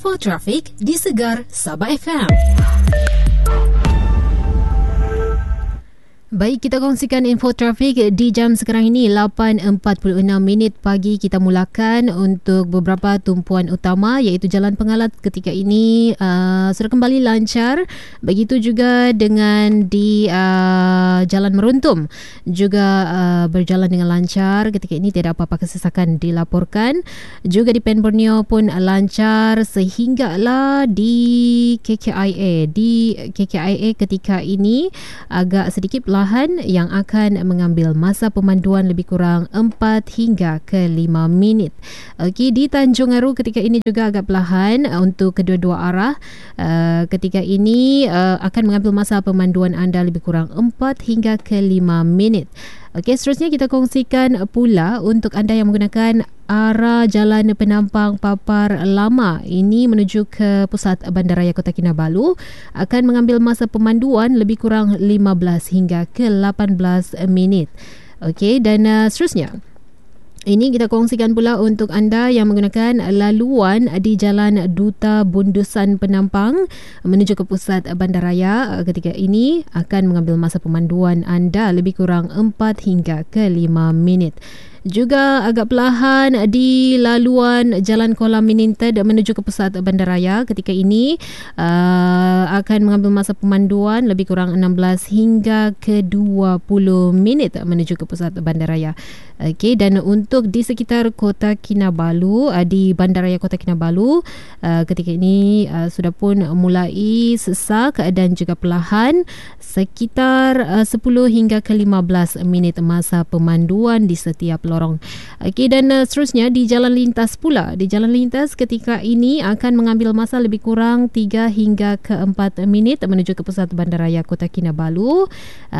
Info trafik di Segar Sabah FM. Baik, kita kongsikan info trafik di jam sekarang ini 8.46 pagi. Kita mulakan untuk beberapa tumpuan utama iaitu Jalan Pengalat ketika ini sudah kembali lancar. Begitu juga dengan di Jalan Meruntum juga berjalan dengan lancar. Ketika ini tidak apa-apa kesesakan dilaporkan. Juga di Pen Borneo pun lancar sehinggalah di KKIA. Di KKIA ketika ini agak sedikit lahan yang akan mengambil masa pemanduan lebih kurang 4 hingga ke 5 minit. Okey, di Tanjung Aru ketika ini juga agak perlahan untuk kedua-dua arah. Ketika ini akan mengambil masa pemanduan anda lebih kurang 4 hingga ke 5 minit. Okey, seterusnya kita kongsikan pula untuk anda yang menggunakan arah Jalan Penampang Papar Lama ini menuju ke pusat Bandaraya Kota Kinabalu akan mengambil masa pemanduan lebih kurang 15 hingga ke 18 minit. Okey, dan seterusnya ini kita kongsikan pula untuk anda yang menggunakan laluan di Jalan Duta Bundusan Penampang menuju ke pusat bandaraya. Ketika ini akan mengambil masa pemanduan anda lebih kurang 4 hingga ke 5 minit. Juga agak perlahan di laluan Jalan Kolam Mininted menuju ke pusat bandaraya. Ketika ini akan mengambil masa pemanduan lebih kurang 16 hingga ke 20 minit menuju ke pusat bandaraya. Okey, dan untuk di sekitar Kota Kinabalu, di Bandaraya Kota Kinabalu, ketika ini sudah pun mulai sesak dan juga perlahan sekitar 10 hingga ke 15 minit masa pemanduan di setiap lorong. Okey, dan seterusnya di jalan lintas pula. Di jalan lintas ketika ini akan mengambil masa lebih kurang 3 hingga ke 4 minit menuju ke pusat Bandaraya Kota Kinabalu.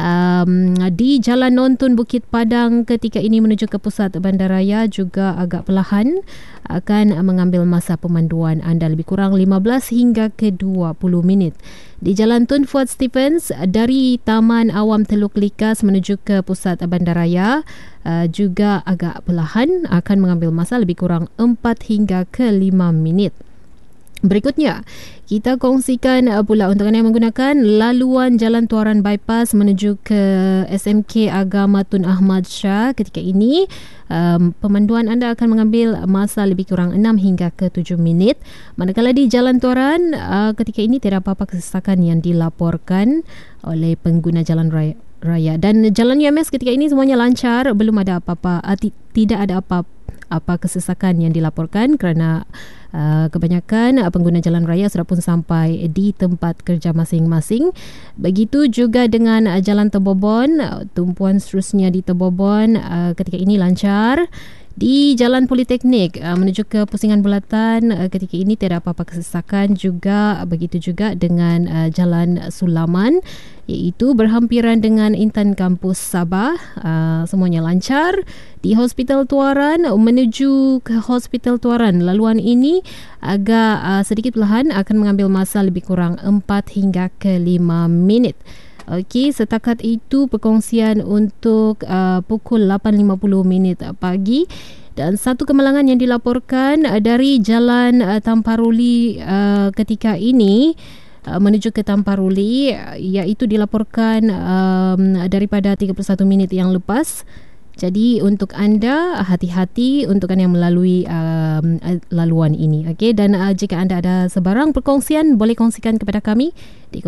Di Jalan Nontun Bukit Padang ketika ini menuju ke pusat bandaraya juga agak perlahan akan mengambil masa pemanduan anda lebih kurang 15 hingga ke 20 minit. Di Jalan Tun Fuad Stephens dari Taman Awam Teluk Likas menuju ke pusat bandaraya juga agak perlahan akan mengambil masa lebih kurang 4 hingga ke 5 minit. Berikutnya, kita kongsikan pula untuk anda yang menggunakan laluan Jalan Tuaran Bypass menuju ke SMK Agama Tun Ahmad Shah. Ketika ini, pemanduan anda akan mengambil masa lebih kurang 6 hingga ke 7 minit. Manakala di Jalan Tuaran, ketika ini tidak apa-apa kesesakan yang dilaporkan oleh pengguna jalan raya. Dan Jalan UMS ketika ini semuanya lancar, belum ada apa-apa, tidak ada apa kesesakan yang dilaporkan kerana kebanyakan pengguna jalan raya sudah pun sampai di tempat kerja masing-masing. Begitu juga dengan Jalan Tebobon, tumpuan seterusnya di Tebobon ketika ini lancar. Di Jalan Politeknik menuju ke Pusingan Bulatan ketika ini tidak apa-apa kesesakan juga. Begitu juga dengan Jalan Sulaman iaitu berhampiran dengan Intan Kampus Sabah. Semuanya lancar. Di Hospital Tuaran menuju ke Hospital Tuaran, laluan ini agak sedikit perlahan akan mengambil masa lebih kurang 4 hingga ke 5 minit. Okey, setakat itu perkongsian untuk pukul 8.50 minit pagi. Dan satu kemalangan yang dilaporkan dari Jalan Tamparuli ketika ini menuju ke Tamparuli iaitu dilaporkan daripada 31 minit yang lepas. Jadi untuk anda, hati-hati untuk anda yang melalui laluan ini. Okey, dan jika anda ada sebarang perkongsian, boleh kongsikan kepada kami di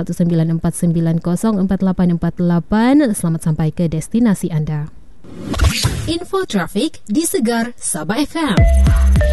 0194904848. Selamat sampai ke destinasi anda. Info trafik di Segar Sabah FM.